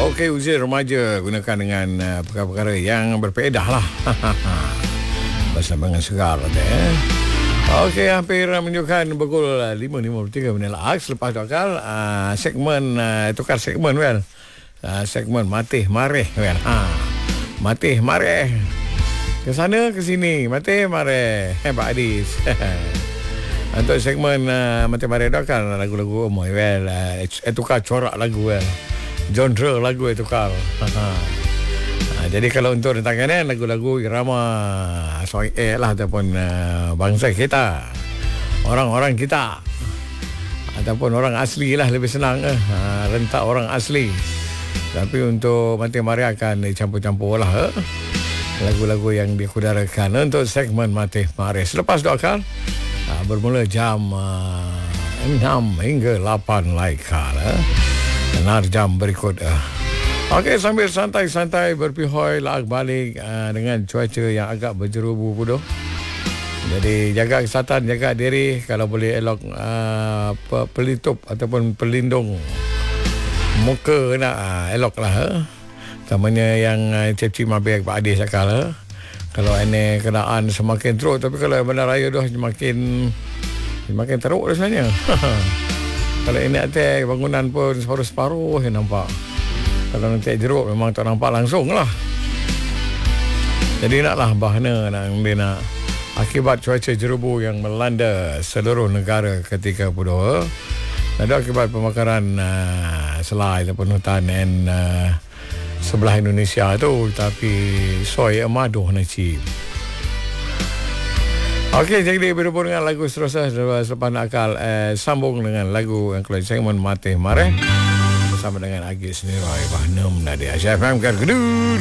Okey, usia remaja gunakan dengan perkara-perkara yang berfaedah lah. Bersama dengan segar Okey, hampir menunjukkan pukul 5.53 minit lah. Selepas tu akal segmen tukar segmen kan. Segmen Matih Mareh kan. Matih Mareh. Ke sana ke sini, Matih Mareh. Pak Adis. Untuk segmen Matih Mareh tu kan lagu-lagu umum kan. Tukar corak lagu kan. Genre lagu tukar. Jadi kalau untuk rentangan lagu-lagu irama Soing lah ataupun bangsa kita, orang-orang kita ataupun orang asli lah, lebih senang rentak orang asli. Tapi untuk Matih Mareh akan dicampur-campur lah lagu-lagu yang dikudarakan untuk segmen Matih Mareh. Selepas tu akan bermula jam 6 hingga 8 laika lah. Benar jam berikut. Okey, sambil santai-santai berpihoi lak balik dengan cuaca yang agak berjerubu puduh. Jadi jaga kesihatan, jaga diri, kalau boleh elok pelitup ataupun pelindung muka nak elok lah. Tamanya yang cip-cip mabek Pak Adis akal. Kalau ini kenaan semakin teruk, tapi kalau bandar raya dah semakin teruk dah sebenarnya. Kalau ini atas bangunan pun separuh-separuh yang nampak. Kalau nanti jeruk memang tak nampak langsung lah. Jadi naklah bahana nak akibat cuaca jerubu yang melanda seluruh negara ketika puduh. Ada akibat pembakaran selai ataupun hutan sebelah Indonesia tu, tapi soy maduh nacip. Okey, jadi berhubung dengan lagu seterusnya selepas nakal sambung dengan lagu yang keluar segmen Matih Mareh bersama dengan Agis Nirai Bahnem Nadia Syafam Kargedu.